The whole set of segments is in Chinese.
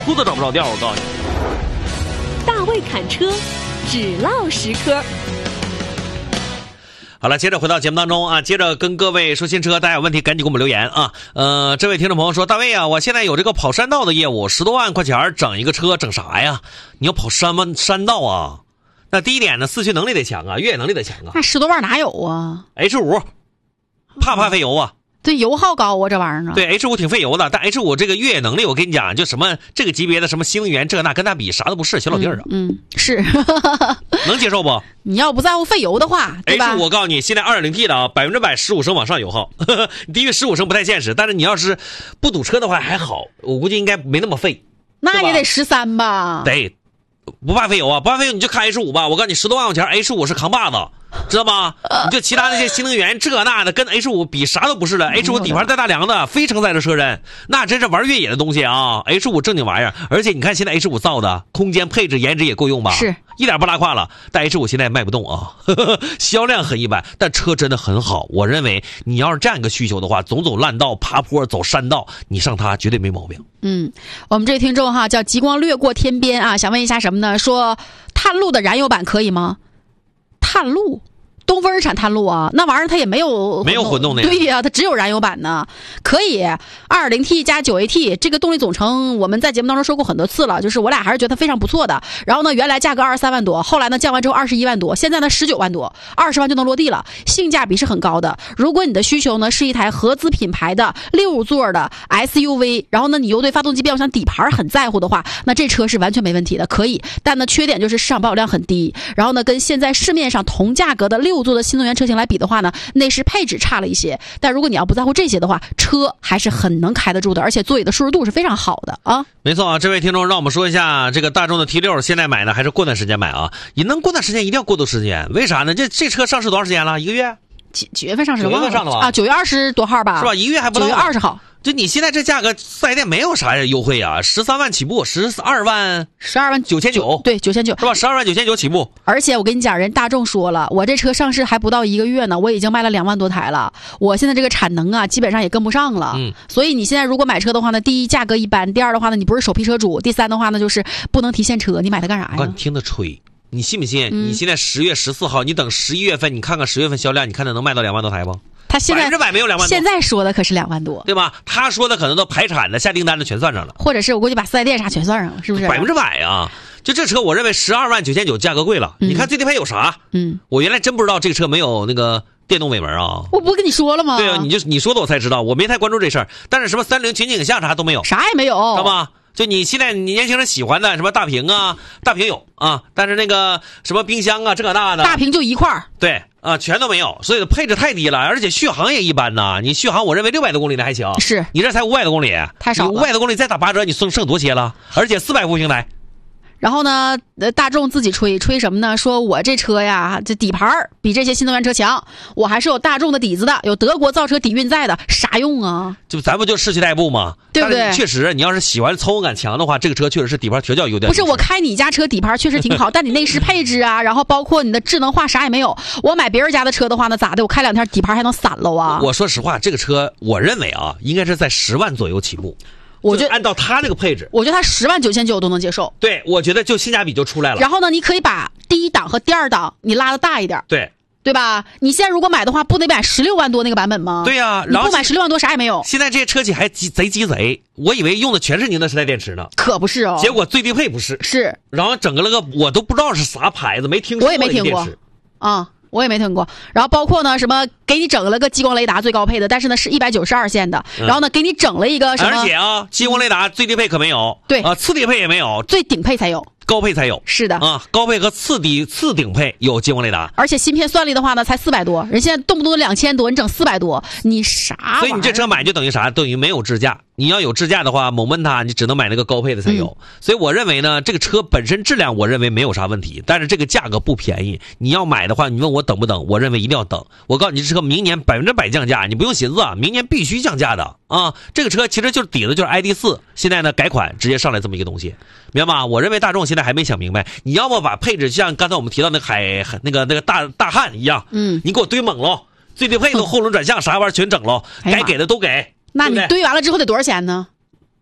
哭都找不着调，我告诉你。 大卫侃车，只唠实科。 好了，接着回到节目当中啊，接着跟各位说新车，大家有问题赶紧给我们留言啊。这位听众朋友说，大卫啊，我现在有这个跑山道的业务，10多万块钱整一个车，整啥呀？你要跑山道啊？那第一点呢，四驱能力得强啊，越野能力得强啊。 那10多万哪有啊 ？H5，怕不怕费油啊？ 对，油耗高啊，这玩意儿啊。 对 ，H5 挺费油的，但 H5 这个越野能力，我跟你讲，就什么这个级别的什么新能源这那跟它比啥都不是，小老弟儿啊。 是。 能接受不？ 你要不在乎费油的话，对吧？ H5 我告诉你，现在 2.0T 的啊，100%15升往上油耗，低于15升不太现实。但是你要是不堵车的话还好，我估计应该没那么费。 那也得13吧？ 得，不怕费油啊，不怕费油你就看 H5 吧。我告诉你，10多万块钱 H5 是扛把子。知道吗？你就其他那些新能源这那的，跟 H5 比啥都不是了。H5 底盘带大梁的，非承载式车身，那真是玩越野的东西啊。H5 正经玩意儿，而且你看现在 H5 造的，空间配置颜值也够用吧？ 是， 一点不拉胯了。但 H5 现在卖不动啊，销量很一般，但车真的很好。我认为你要是这样一个需求的话，总走烂道、爬坡、走山道，你上它绝对没毛病。 我们这位听众哈叫极光掠过天边啊，想问一下什么呢？说探路的燃油版可以吗？探路，东风日产探路啊，那玩意儿它也没有混动的。 对呀，它只有燃油版呢。可以 2.0T 加 9AT 这个动力总成，我们在节目当中说过很多次了，就是我俩还是觉得非常不错的。然后呢，原来价格23万多，后来呢降完之后21万多，现在呢19万多，20万就能落地了，性价比是很高的。如果你的需求呢是一台合资品牌的6座的 SUV， 然后呢你又对发动机变速箱底盘很在乎的话，那这车是完全没问题的，可以。但呢缺点就是市场保有量很低，然后呢跟现在市面上同价格的6座的新能源车型来比的话呢，内饰配置差了一些。但如果你要不在乎这些的话，车还是很能开得住的，而且座椅的舒适度是非常好的啊。 没错啊，这位听众让我们说一下，这个大众的 T6 现在买呢还是过段时间买啊？你能过段时间一定要过段时间，为啥呢？这车上市多长时间了？1个月？ 几月份上市？9 月份上的吧？ 啊，9月20多号吧？ 是吧？1个月还不到。 9月20号。 就你现在这价格4S店没有啥优惠啊，13万起步，12万9,900， 对，9,900 是吧？12万9,900起步。 而且我跟你讲，人大众说了，我这车上市还不到1个月呢，我已经卖了2万多台了，我现在这个产能啊，基本上也跟不上了。所以你现在如果买车的话呢，第一价格一般，第二的话呢，你不是首批车主，第三的话呢，就是不能提现车，你买它干啥呀？ 你听他吹。你信不信？你现在10月14号，你等11月份，你看看10月份销量，你看它能卖到2万多台不？ 他现在 100%没有2万多， 现在说的可是2万多， 对吧？他说的可能都排产的、下订单的全算上了， 或者是我估计把4S店啥全算上了，是不是 ？100%啊！就这车，我认为12万9,900价格贵了。你看最低配有啥？我原来真不知道这个车没有那个电动尾门啊！ 我不跟你说了吗？ 对啊，你说的我才知道，我没太关注这事儿。但是什么30全景影像啥都没有， 啥也没有， 知道吧？就你现在你年轻人喜欢的什么大屏啊，大屏有啊，但是那个什么冰箱啊，这个那的， 大屏就一块， 对啊，全都没有，所以配置太低了，而且续航也一般呐。你续航我认为600多公里的还行， 是你这才500多公里， 太少了。 500多公里再打8折，你剩多些了，而且400伏平台。 然后呢，大众自己吹什么呢？说我这车呀，这底盘比这些新能源车强，我还是有大众的底子的，有德国造车底蕴在的，啥用啊？ 就咱不就市区代步吗？ 对不对？ 但是确实，你要是喜欢操控感强的话，这个车确实是底盘调教优点。 不是我开你家车底盘确实挺好，但你内饰配置啊，然后包括你的智能化啥也没有。我买别人家的车的话呢，咋的？我开2天底盘还能散了啊？ 我说实话，这个车我认为啊，应该是在10万左右起步。我觉得按照它这个配置， 我觉得它10万9,900都能接受。 对，我觉得就性价比就出来了。 然后呢，你可以把第一档和第二档你拉的大一点，对吧？你现在如果买的话，不得买16万多那个版本吗？ 对呀， 你不买16万多啥也没有。 现在这些车企还贼鸡贼，我以为用的全是宁德时代电池呢， 可不是哦。 结果最低配不是， 是， 然后整个那个我都不知道是啥牌子，没听说过。 我也没听过啊。我也没听过，然后包括呢什么给你整了个激光雷达最高配的，但是呢是192线的，然后呢给你整了一个什么？ 而且啊，激光雷达最低配可没有， 对啊，次低配也没有， 最顶配才有， 高配才有。 是的啊，高配和次顶配有激光雷达， 而且芯片算力的话呢才400多，人现在动不动2000多，你整400多，你啥？ 所以你这车买就等于啥？等于没有智驾。你要有智驾的话，某问它你只能买那个高配的才有。所以我认为呢，这个车本身质量我认为没有啥问题，但是这个价格不便宜。你要买的话，你问我等不等？我认为一定要等。我告诉你，这车明年100%降价，你不用寻思啊，明年必须降价的啊。这个车其实就是底子就是 ID.4，现在呢改款直接上来这么一个东西，明白吗？我认为大众现在还没想明白，你要么把配置像刚才我们提到那个大汉一样，你给我堆猛喽，最低配的后轮转向啥玩意儿全整喽，该给的都给。 那你堆完了之后得多少钱呢？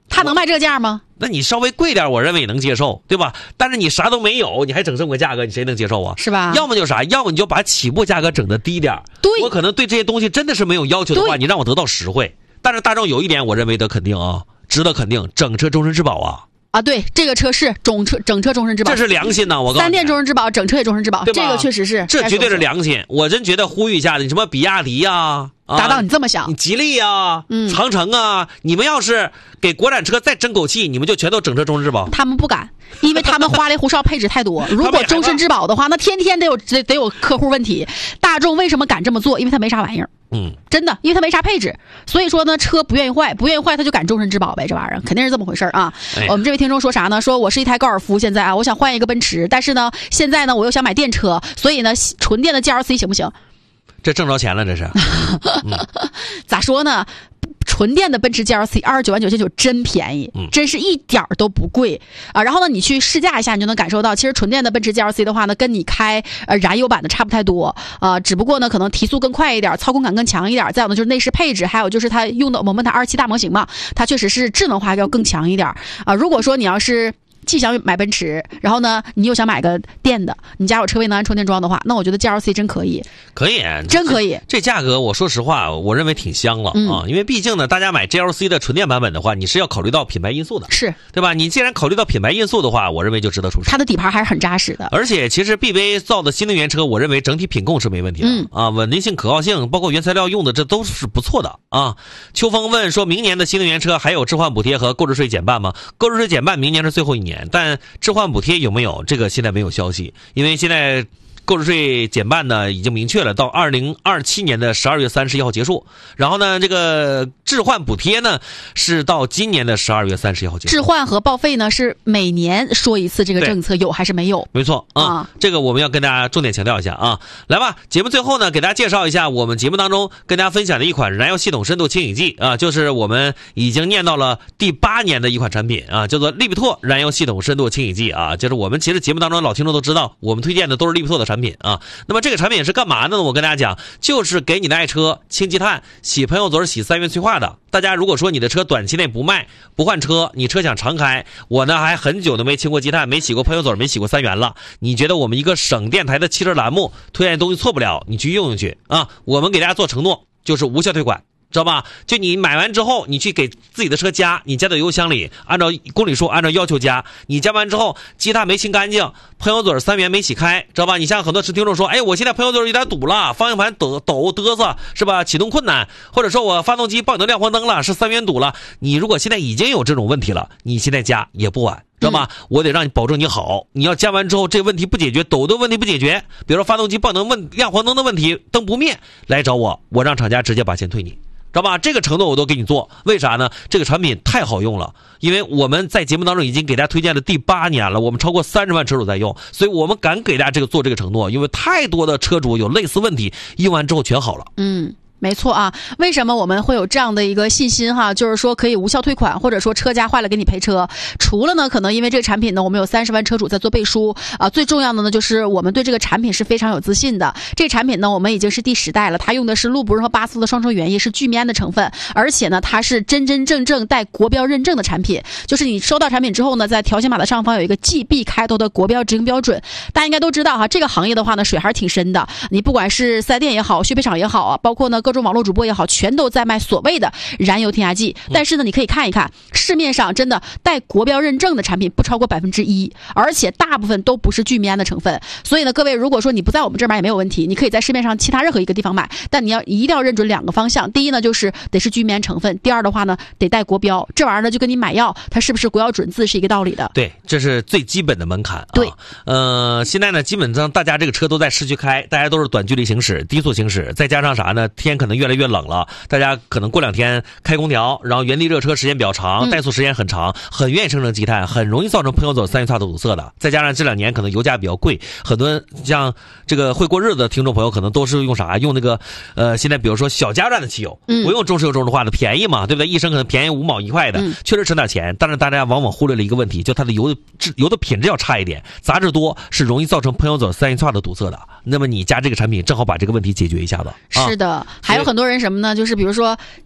他能卖这价吗？ 那你稍微贵点，我认为也能接受，对吧？但是你啥都没有，你还整这么个价格，你谁能接受啊？ 是吧？ 要么就啥，要么你就把起步价格整得低点。 对， 我可能对这些东西真的是没有要求的话，你让我得到实惠。但是大众有一点，我认为得肯定啊，值得肯定，整车终身质保啊。 啊，对，这个车是整车终身质保， 这是良心呐！我告诉你， 3电终身质保，整车也终身质保，这个确实是， 这绝对是良心。我真觉得呼吁一下，你什么比亚迪呀， 达到你这么想， 你吉利呀，长城啊，你们要是给国产车再争口气，你们就全都整车终身质保。 他们不敢，因为他们花里胡哨配置太多。如果终身质保的话，那天天得有客户问题。大众为什么敢这么做？因为它没啥玩意儿。真的，因为它没啥配置，所以说呢，车不愿意坏，他就敢终身质保呗，这玩意儿肯定是这么回事啊。我们这位听众说啥呢？说我是一台高尔夫，现在啊，我想换一个奔驰，但是呢，现在呢，我又想买电车，所以呢，纯电的 GLC 行不行？ 这挣着钱了，这是。 咋说呢？纯电的奔驰 GLC 29.9999真便宜，真是一点都不贵啊！然后呢，你去试驾一下，你就能感受到，其实纯电的奔驰 GLC 的话呢，跟你开燃油版的差不太多只不过呢，可能提速更快一点，操控感更强一点，再有呢就是内饰配置，还有就是它用的Momenta 27大模型嘛，它确实是智能化要更强一点如果说你要是既想买奔驰，然后呢，你又想买个电的，你家有车位能安充电桩的话，那我觉得 GLC 真可以，真可以。 这价格，我说实话，我认为挺香了因为毕竟呢，大家买 GLC 的纯电版本的话，你是要考虑到品牌因素的， 是对吧？你既然考虑到品牌因素的话，我认为就值得出手。 它的底盘还是很扎实的， 而且其实 BBA 造的新能源车，我认为整体品控是没问题的稳定性、可靠性，包括原材料用的，这都是不错的秋风问说，明年的新能源车还有置换补贴和购置税减半吗？购置税减半明年是最后一年，但置换补贴有没有？这个现在没有消息，因为现在购置税减半呢已经明确了，到2027年的12月31号结束。然后呢，这个置换补贴呢是到今年的12月31号结束。 置换和报废呢是每年说一次，这个政策有还是没有？ 没错这个我们要跟大家重点强调一下来吧，节目最后呢，给大家介绍一下我们节目当中跟大家分享的一款燃油系统深度清洗剂就是我们已经念到了第8年的一款产品叫做利比拓燃油系统深度清洗剂就是我们其实节目当中老听众都知道，我们推荐的都是利比拓的产品那么这个产品是干嘛的呢？我跟大家讲，就是给你的爱车清积碳、洗喷油嘴、洗3元催化的。大家如果说你的车短期内不卖不换车，你车想常开，我呢还很久都没清过积碳，没洗过喷油嘴，没洗过3元了，你觉得我们一个省电台的汽车栏目推荐的东西错不了，你去用去我们给大家做承诺，就是无效退款，知道吧？就你买完之后，你去给自己的车加，你加到油箱里，按照公里数按照要求加，你加完之后积碳没清干净，喷油嘴3元没洗开，知道吧？你像很多听众说，我现在喷油嘴有点堵了，方向盘抖嘚瑟，是吧？启动困难，或者说我发动机报警亮黄灯了，是3元堵了。你如果现在已经有这种问题了，你现在加也不晚，知道吗？我得让你保证你好，你要加完之后这问题不解决，抖的问题不解决，比如说发动机报警亮黄灯的问题，灯不灭，来找我让厂家直接把钱退你。知道吧？这个承诺我都给你做，为啥呢？这个产品太好用了，因为我们在节目当中已经给大家推荐了第8年了，我们超过30万车主在用，所以我们敢给大家做这个承诺，因为太多的车主有类似问题，用完之后全好了。 没错为什么我们会有这样的一个信心就是说可以无效退款，或者说车家坏了给你赔车？除了呢，可能因为这个产品呢，我们有30万车主在做背书最重要的呢，就是我们对这个产品是非常有自信的。这个产品呢，我们已经是第10代了，它用的是陆博润和巴斯的双重原液，是聚醚胺的成分，而且呢，它是真真正正带国标认证的产品。就是你收到产品之后呢，在条形码的上方有一个 GB 开头的国标执行标准。大家应该都知道这个行业的话呢，水还是挺深的。你不管是4S店也好，续配厂也好包括呢各种网络主播也好，全都在卖所谓的燃油添加剂。但是呢，你可以看一看市面上真的带国标认证的产品不超过1%，而且大部分都不是聚醚胺的成分。所以呢，各位如果说你不在我们这儿买也没有问题，你可以在市面上其他任何一个地方买，但你一定要认准2个方向。第一呢，就是得是聚醚胺成分；第二的话呢，得带国标。这玩意儿呢，就跟你买药它是不是国药准字是一个道理的。 对，这是最基本的门槛对现在呢，基本上大家这个车都在市区开，大家都是短距离行驶、低速行驶，再加上啥呢？天可能越来越冷了，大家可能过2天开空调，然后原地热车时间比较长，怠速时间很长，很愿意生成积碳，很容易造成喷油嘴3元酸的堵塞的。再加上这2年可能油价比较贵，很多像这个会过日子的听众朋友可能都是用啥？用那个现在比如说小加油站的汽油，不用中石油中石化的，便宜嘛，对不对？一升可能便宜5毛1块的，确实省点钱。但是大家往往忽略了一个问题，就它的油的品质要差一点，杂质多是容易造成喷油嘴3元酸的堵塞的。那么你加这个产品正好把这个问题解决一下子。 是的，还有很多人什么呢？就是比如说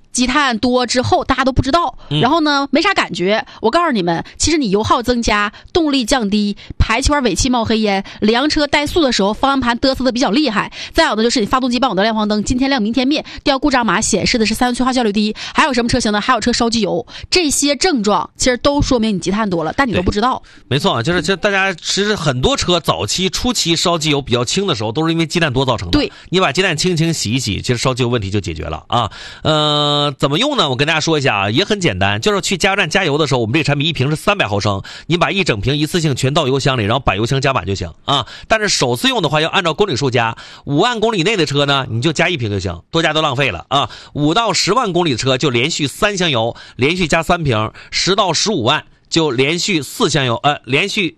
积碳多之后大家都不知道，然后呢没啥感觉。我告诉你们，其实你油耗增加，动力降低，排气管尾气冒黑烟，凉车怠速的时候方向盘嘚瑟的比较厉害，再有的就是你发动机帮我的亮黄灯今天亮明天灭，掉故障码显示的是3元催化效率低，还有什么车型呢？还有车烧机油，这些症状其实都说明你积碳多了，但你都不知道。 没错，就是大家其实很多车早期初期烧机油比较轻的时候都是因为积碳多造成的。 对， 你把积碳清洗一洗，其实烧机油问题就解决了啊。怎么用呢？我跟大家说一下啊，也很简单，就是去加油站加油的时候，我们这个产品一瓶是300毫升，你把一整瓶一次性全倒油箱里，然后把油箱加满就行啊。但是首次用的话要按照公里数加，5万公里内的车呢，你就加1瓶就行，多加都浪费了啊。5到10万公里的车就连续3箱油，连续加3瓶，10到15万。就连续4箱油，连续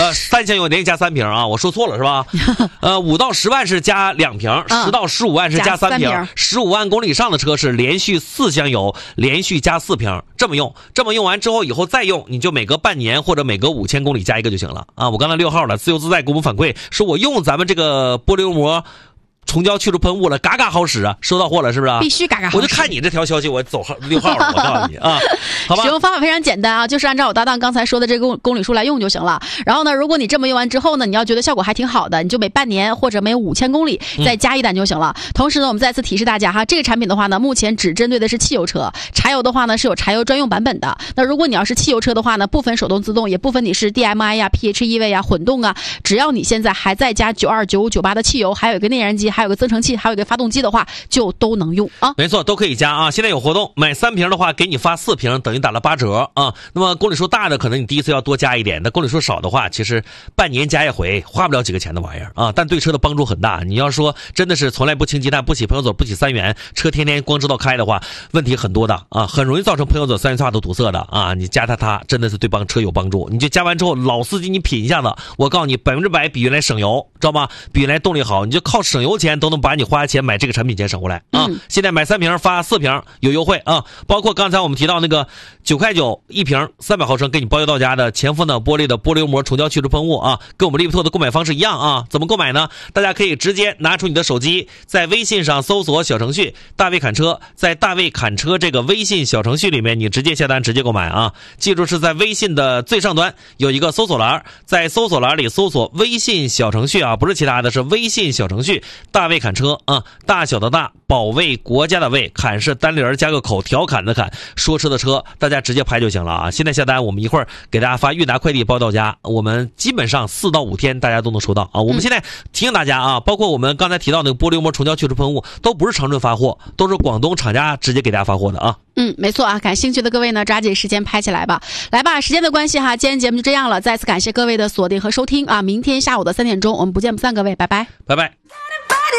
3箱油连续加3瓶啊，我说错了是吧？5到10万是加2瓶，10到15万是加3瓶，15万公里以上的车是连续4箱油，连续加4瓶，这么用完之后以后再用，你就每隔半年或者每隔5000公里加一个就行了啊。我刚才6号了，自由自在给我们反馈说我用咱们这个玻璃油膜虫胶去除喷雾了，嘎嘎好使啊！收到货了是不是？ 必须嘎嘎好使。 我就看你这条消息，我走6号了，我告诉你啊，好吧。 使用方法非常简单啊，就是按照我搭档刚才说的这个公里数来用就行了。然后呢，如果你这么用完之后呢，你要觉得效果还挺好的，你就每半年或者每5000公里再加一单就行了。同时呢，我们再次提示大家哈，这个产品的话呢，目前只针对的是汽油车，柴油的话呢是有柴油专用版本的。那如果你要是汽油车的话呢，不分手动自动，也不分你是 DMI 呀、PHEV 呀、混动啊，只要你现在还在加92、95、98的汽油，还有一个内燃机，还有个增程器，还有一个发动机的话，就都能用啊。 没错，都可以加啊。现在有活动，买3瓶的话给你发4瓶，等于打了8折啊。那么公里数大的可能你第一次要多加一点，那公里数少的话，其实半年加一回，花不了几个钱的玩意儿啊，但对车的帮助很大。你要说真的是从来不清积碳、不洗喷油嘴、不洗3元，车天天光知道开的话，问题很多的啊，很容易造成喷油嘴、3元催化都堵塞的啊。你加它真的是对车有帮助。你就加完之后，老司机你品一下子，我告诉你100%比原来省油，知道吗？比原来动力好，你就靠省油钱都能把你花钱买这个产品钱省回来啊。现在买3瓶发4瓶有优惠啊，包括刚才我们提到那个9块9一瓶300毫升给你包邮到家的前风挡玻璃的玻璃油膜虫胶去除喷雾啊，跟我们利普特的购买方式一样啊。怎么购买呢？大家可以直接拿出你的手机，在微信上搜索小程序大卫侃车，在大卫侃车这个微信小程序里面你直接下单直接购买啊。记住是在微信的最上端有一个搜索栏，在搜索栏里搜索微信小程序啊，不是其他的，是微信小程序大卫侃车啊，大小的大，保卫国家的卫，侃是单立人加个口，调侃的侃，说车的车，大家直接拍就行了啊。现在下单，我们一会儿给大家发韵达快递包到家，我们基本上4到5天大家都能收到啊。我们现在提醒大家啊，包括我们刚才提到那个玻璃油膜虫胶去除喷雾，都不是长春发货，都是广东厂家直接给大家发货的啊。 没错啊，感兴趣的各位呢，抓紧时间拍起来吧。来吧，时间的关系哈，今天节目就这样了，再次感谢各位的锁定和收听啊。明天下午的3点钟，我们不见不散，各位，拜拜， 拜拜。